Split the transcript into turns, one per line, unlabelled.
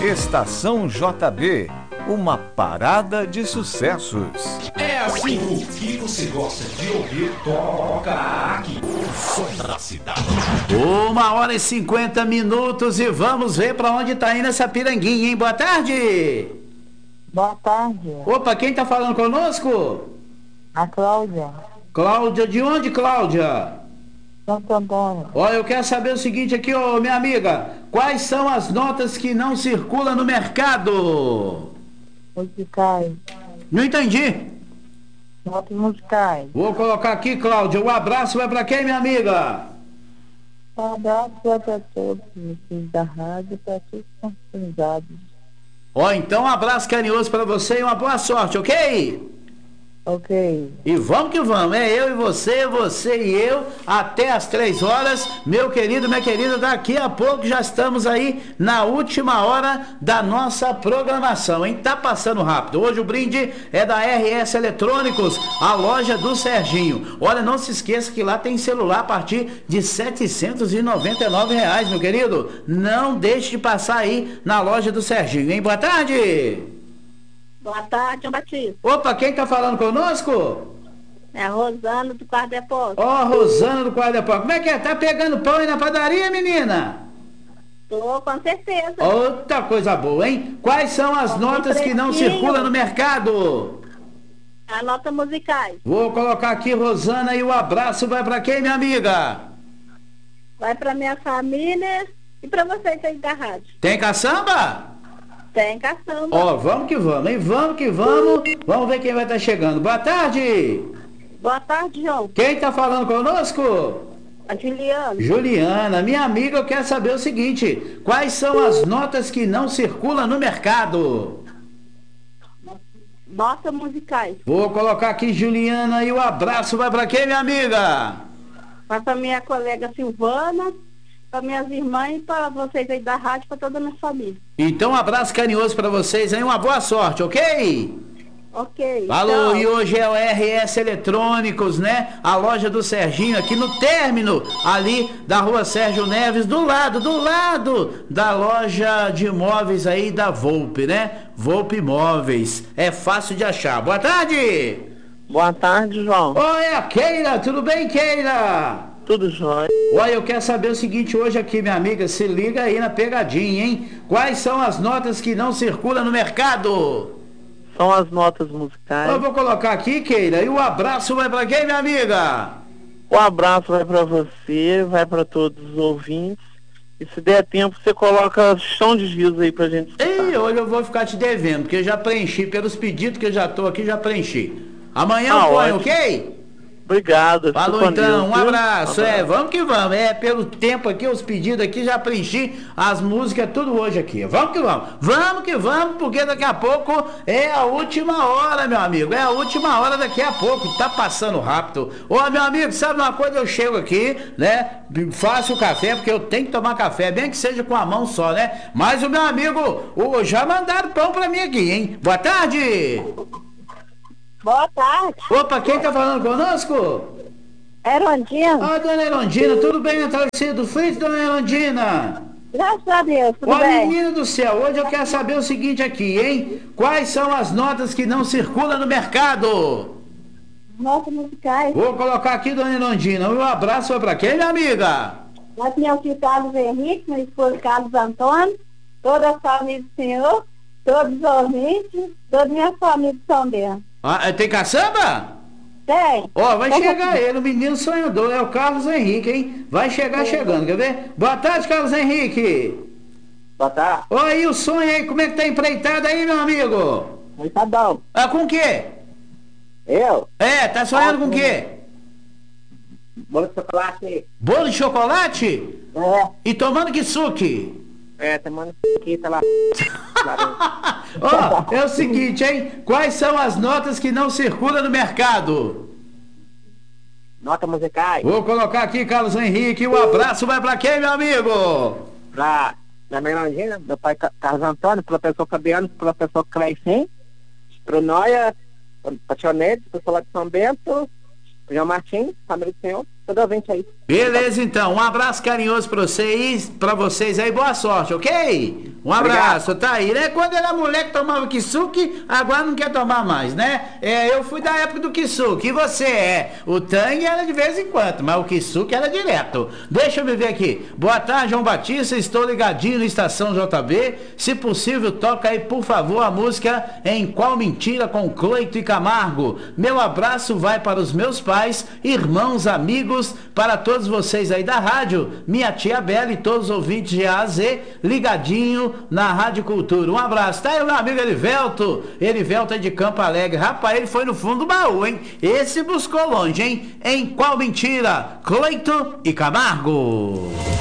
Estação JB, uma parada de sucessos.
É assim, o que você gosta de ouvir, toca aqui. O som da cidade.
1h50 e vamos ver pra onde tá indo essa piranguinha, hein? Boa tarde!
Boa tarde.
Opa, quem tá falando conosco?
A Cláudia.
Cláudia, de onde, Cláudia?
Santo Antônio.
Olha, eu quero saber o seguinte aqui, ô minha amiga. Quais são as notas que não circulam no mercado?
Musicais.
Não entendi.
Notas musicais.
Vou colocar aqui, Cláudia. O abraço vai pra quem, minha amiga?
Um abraço para todos vocês da rádio e para todos os sintonizados.
Ó, então um abraço carinhoso pra você e uma boa sorte, ok?
Ok.
E vamos que vamos, é eu e você e eu, até as 3 horas, meu querido, minha querida, daqui a pouco já estamos aí na última hora da nossa programação, hein? Tá passando rápido. Hoje o brinde é da RS Eletrônicos, a loja do Serginho. Olha, não se esqueça que lá tem celular a partir de R$ 799, meu querido. Não deixe de passar aí na loja do Serginho, hein? Boa tarde!
Boa tarde, João Batista.
Opa, quem tá falando conosco?
É a Rosana do Quarto Depósito.
Ó, Rosana do Quarto Depósito. Como é que é? Tá pegando pão aí na padaria, menina?
Tô, com certeza.
Outra coisa boa, hein? Quais são as notas que não circulam no mercado?
A nota musicais.
Vou colocar aqui, Rosana, e o abraço vai pra quem, minha amiga?
Vai pra minha família e pra vocês aí da rádio.
Tem caçamba?
Tem caçamba.
Ó, vamos que vamos, hein? Vamos que vamos. Vamos ver quem vai estar chegando. Boa tarde.
Boa tarde, João.
Quem tá falando conosco?
A Juliana.
Juliana, minha amiga, eu quero saber o seguinte: quais são as notas que não circulam no mercado?
Notas musicais.
Vou colocar aqui, Juliana, e o abraço vai pra quem, minha amiga?
Vai pra minha colega Silvana, para minhas irmãs e para vocês aí da rádio, para toda a minha família.
Então, um abraço carinhoso para vocês aí, uma boa sorte, ok?
Ok.
Falou,
então.
E hoje é o RS Eletrônicos, né? A loja do Serginho, aqui no término, ali da rua Sérgio Neves, do lado da loja de imóveis aí da Volpe, né? Volpe Imóveis. É fácil de achar. Boa tarde!
Boa tarde, João.
Oi, é a Keila, tudo bem, Keila?
Tudo jóia.
Olha, eu quero saber o seguinte hoje aqui, minha amiga, se liga aí na pegadinha, hein? Quais são as notas que não circulam no mercado?
São as notas musicais.
Eu vou colocar aqui, Keila, e o abraço vai pra quem, minha amiga?
O abraço vai para você, vai para todos os ouvintes. E se der tempo, você coloca Chão de Giz aí pra gente escutar.
Ei, hoje eu vou ficar te devendo, porque eu já preenchi, pelos pedidos que eu já tô aqui, já preenchi. Amanhã eu ponho,
ótimo.
Ok?
Obrigado.
Falou
fico com
então,
Deus,
um
viu?
abraço. Vamos que vamos. Pelo tempo aqui, os pedidos aqui, já preenchi as músicas, tudo hoje aqui. Vamos que vamos. Vamos que vamos, porque daqui a pouco é a última hora, meu amigo. É a última hora daqui a pouco. Tá passando rápido. Ô, meu amigo, sabe uma coisa? Eu chego aqui, né? Faço o café, porque eu tenho que tomar café, bem que seja com a mão só, né? Mas o meu amigo, já mandaram pão pra mim aqui, hein? Boa tarde.
Boa tarde.
Opa, quem tá falando conosco?
Erondina.
Ah, dona Erondina, tudo bem na travessia do Frito, dona Erondina?
Graças a Deus, tudo
Ó,
bem.
menino do céu, hoje eu quero saber o seguinte aqui, hein? Quais são as notas que não circulam no mercado?
Notas musicais.
Vou colocar aqui, dona Erondina. Um abraço foi pra quem, minha amiga?
Vai pro meu filho Carlos Henrique, meu esposo Carlos Antônio, toda a família do senhor, todos os ouvintes, toda a minha família de São Bento.
Ah, tem caçamba?
Tem.
Ó, vai chegar ele, o menino sonhador, é o Carlos Henrique, hein? Vai chegar chegando, quer ver? Boa tarde, Carlos Henrique.
Boa tarde.
Ó, aí o sonho aí, como é que tá empreitado aí, meu amigo?
Tá bom.
Ah, com o quê?
Eu?
Tá sonhando com o quê?
Bolo de chocolate.
Bolo de chocolate?
É.
E tomando que suque?
Tomando aqui, tá lá.
Ó, é o seguinte, hein? Quais são as notas que não circulam no mercado?
Nota musicais.
Vou colocar aqui, Carlos Henrique. O abraço vai pra quem, meu amigo?
Pra minha mãe Landina, meu pai Carlos Antônio, professor Fabiano, professor Cleicem, pro Noia, Pationete, professor lá de São Bento, pro João Martins, família do senhor, toda a gente aí.
Beleza, então. Um abraço carinhoso pra vocês aí. Boa sorte, ok? Um abraço, tá aí, né? Quando era moleque tomava kisuke, agora não quer tomar mais, né? Eu fui da época do kisuke, e você o Tang era de vez em quando, mas o kisuke era direto. Deixa eu me ver aqui. Boa tarde, João Batista, estou ligadinho na Estação JB. Se possível, toca aí, por favor, a música Em Qual Mentira, com Cleito e Camargo. Meu abraço vai para os meus pais, irmãos, amigos, para todos vocês aí da rádio, minha tia Bela e todos os ouvintes de A a Z, ligadinho na Rádio Cultura. Um abraço. Tá aí o meu amigo Erivelto. Erivelto é de Campo Alegre. Rapaz, ele foi no fundo do baú, hein? Esse buscou longe, hein? Em Qual Mentira? Cleito e Camargo.